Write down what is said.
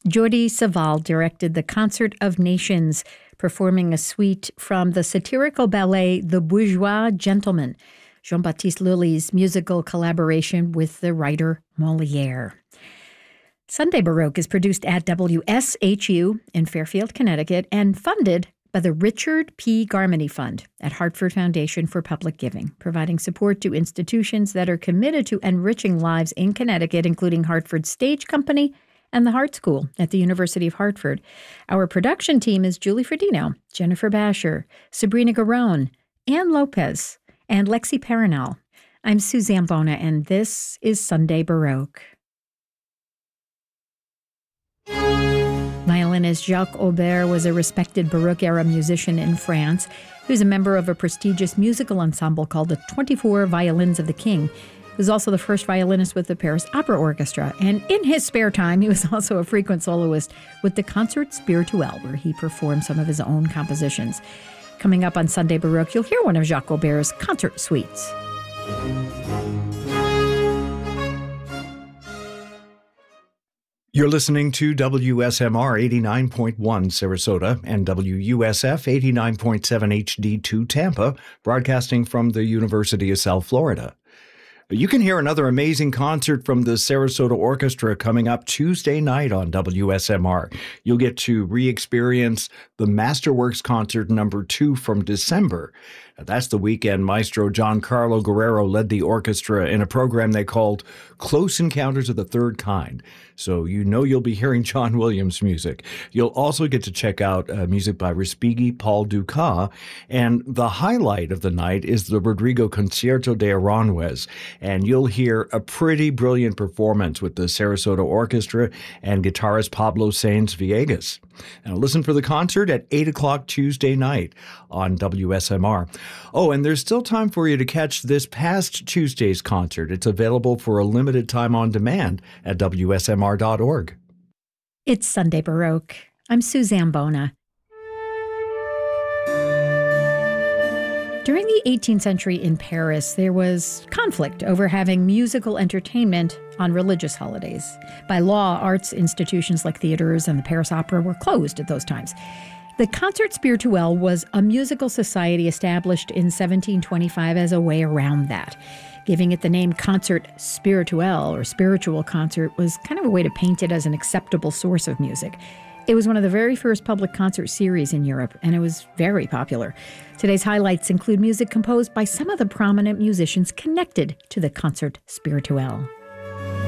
Jordi Savall directed the Concert of Nations, performing a suite from the satirical ballet The Bourgeois Gentleman, Jean-Baptiste Lully's musical collaboration with the writer Molière. Sunday Baroque is produced at WSHU in Fairfield, Connecticut, and funded by the Richard P. Garmany Fund at Hartford Foundation for Public Giving, providing support to institutions that are committed to enriching lives in Connecticut, including Hartford Stage Company and the Hart School at the University of Hartford. Our production team is Julie Ferdino, Jennifer Basher, Sabrina Garone, Ann Lopez, and Lexi Paranel. I'm Suzanne Bona, and this is Sunday Baroque. Violinist Jacques Aubert was a respected Baroque-era musician in France who was a member of a prestigious musical ensemble called the 24 Violins of the King. He was also the first violinist with the Paris Opera Orchestra, and in his spare time, he was also a frequent soloist with the Concert Spirituel, where he performed some of his own compositions. Coming up on Sunday Baroque, you'll hear one of Jacques Aubert's concert suites. You're listening to WSMR 89.1 Sarasota and WUSF 89.7 HD2 Tampa, broadcasting from the University of South Florida. You can hear another amazing concert from the Sarasota Orchestra coming up Tuesday night on WSMR. You'll get to re-experience the Masterworks Concert number 2 from December. That's the weekend Maestro Giancarlo Guerrero led the orchestra in a program they called Close Encounters of the Third Kind. So you know you'll be hearing John Williams music. You'll also get to check out music by Respighi, Paul Dukas, and the highlight of the night is the Rodrigo Concierto de Aranjuez, and you'll hear a pretty brilliant performance with the Sarasota Orchestra and guitarist Pablo Sainz Villegas. Now listen for the concert at 8 o'clock Tuesday night on WSMR. Oh, and there's still time for you to catch this past Tuesday's concert. It's available for a limited time on demand at WSMR.org. It's Sunday Baroque. I'm Suzanne Bona. During the 18th century in Paris, there was conflict over having musical entertainment on religious holidays. By law, arts institutions like theaters and the Paris Opera were closed at those times. The Concert Spirituel was a musical society established in 1725 as a way around that. Giving it the name Concert Spirituel, or spiritual concert, was kind of a way to paint it as an acceptable source of music. It was one of the very first public concert series in Europe, and it was very popular. Today's highlights include music composed by some of the prominent musicians connected to the Concert Spirituel.